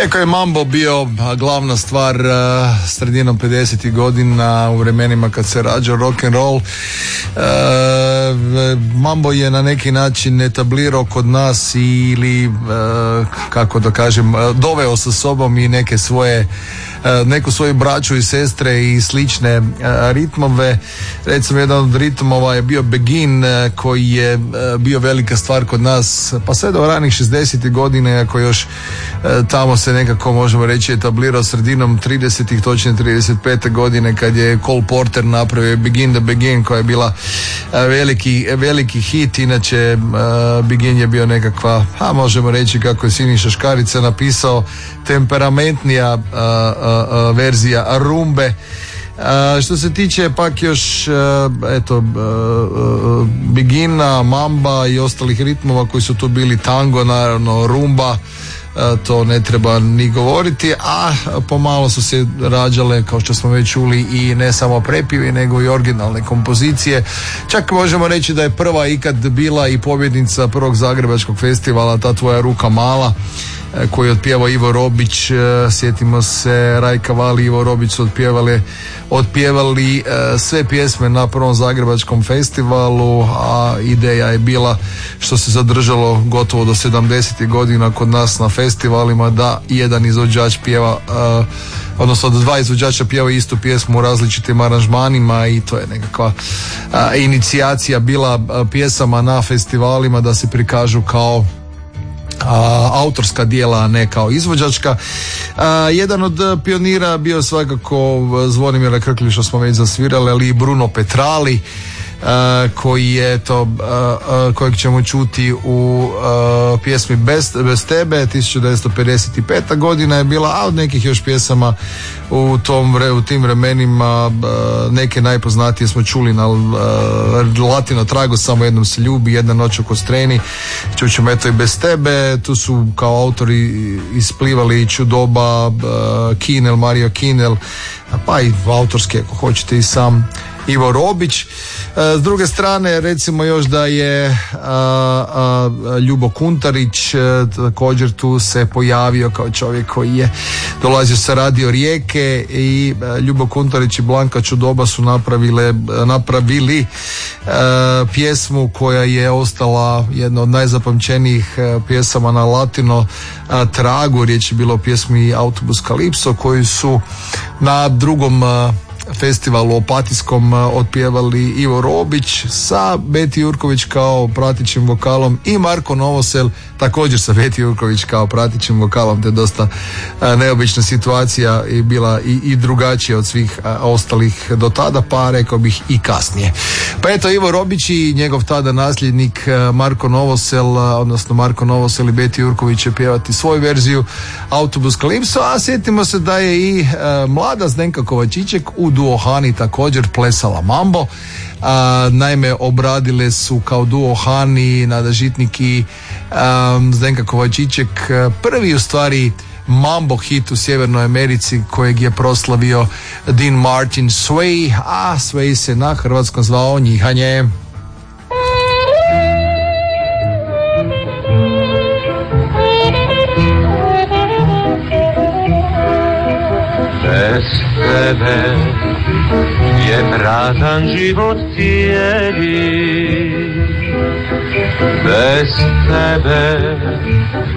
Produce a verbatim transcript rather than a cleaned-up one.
Iako je mambo bio glavna stvar uh, sredinom pedesetih godina u vremenima kad se rađao rock and roll, uh, mambo je na neki način etablirao kod nas ili uh, kako da kažem, doveo sa sobom i neke svoje neku svoju braću i sestre i slične uh, ritmove. Recimo jedan od ritmova je bio Begin, uh, koji je uh, bio velika stvar kod nas pa sve do ranih šezdesetih godina, ako još uh, tamo se nekako možemo reći etablirao sredinom tridesetih, točnije trideset pete godine kad je Cole Porter napravio Begin the Begin, koja je bila uh, veliki, veliki hit. Inače uh, Begin je bio nekakva, a možemo reći kako je Siniša Škarica napisao, temperamentnija uh, uh, Uh, verzija rumbe. Uh, što se tiče pak još uh, eto uh, uh, Begina, mamba i ostalih ritmova koji su tu bili, tango naravno, rumba, uh, to ne treba ni govoriti, a pomalo su se rađale, kao što smo već čuli, i ne samo prepivi nego i originalne kompozicije. Čak možemo reći da je prva ikad bila i pobjednica prvog zagrebačkog festivala Ta tvoja ruka mala, koji je otpjevao Ivo Robić. Sjetimo se, Rajka Vali i Ivo Robić su otpjevali, otpjevali sve pjesme na prvom zagrebačkom festivalu, a ideja je bila, što se zadržalo gotovo do sedamdesetih godina kod nas na festivalima, da jedan izvođač pjeva, odnosno da dva izvođača pjeva istu pjesmu u različitim aranžmanima, i to je nekakva inicijacija bila pjesama na festivalima da se prikažu kao A, autorska dijela, a ne kao izvođačka. A, jedan od pionira bio svakako Zvonimira Krklju, što smo već zasvirali, ali i Bruno Petrali, a, koji je to a, a, kojeg ćemo čuti u a, pjesmi Bez, Bez tebe. tisuću devetsto pedeset peta godina je bila, a od nekih još pjesama u tom vre, u tim vremenima a, neke najpoznatije smo čuli na a, Latino Trago, Samo jednom se ljubi, Jedna noć u Kostreni, čućemo eto i Bez tebe. Tu su kao autori isplivali i Čudoba, Kinel, Mario Kinel, pa i autorski, ako hoćete, i sam Ivo Robić. S druge strane, recimo još da je a, a, Ljubo Kuntarić a, također tu se pojavio kao čovjek koji je dolazio sa Radio Rijeke, i a, Ljubo Kuntarić i Blanka Čudoba su napravile, napravili a, pjesmu koja je ostala jedna od najzapamćenijih a, pjesama na Latino a, Tragu. Riječ je bilo o pjesmi Autobus Kalipso, koju su na drugom a, festivalu Opatijskom otpjevali Ivo Robić sa Beti Jurković kao pratićim vokalom i Marko Novosel također sa Beti Jurković kao pratićim vokalom. To je dosta a, neobična situacija i bila i, i drugačija od svih a, ostalih do tada, pa rekao bih i kasnije. Pa eto, Ivo Robić i njegov tada nasljednik a, Marko Novosel, a, odnosno Marko Novosel i Beti Jurković će pjevati svoju verziju Autobus Kalipso, a sjetimo se da je i a, mlada Zdenka Kovačiček u duo Hani također plesala mambo. A, naime, obradile su kao duo Hani, Nada Žitnik i um, Zdenka Kovačiček prvi u stvari mambo hit u Sjevernoj Americi kojeg je proslavio Dean Martin, Sway, a Sway se na hrvatskom zvao Njihanje. Bez tebe je prazan život cijeli, bez tebe